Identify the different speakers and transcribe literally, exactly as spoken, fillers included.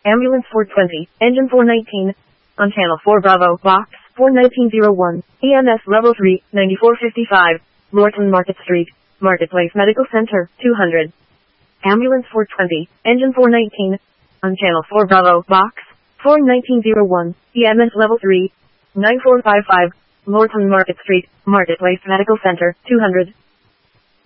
Speaker 1: Ambulance four twenty, Engine four nineteen. On Channel four Bravo, Box four nineteen oh one, E M S Level three, ninety-four fifty-five, Lorton Market Street, Marketplace Medical Center, two hundred. Ambulance four twenty, Engine four nineteen. On Channel four Bravo, Box four nineteen oh one, E M S Level three, nine four five five, Lorton Market Street, Marketplace Medical Center, two hundred.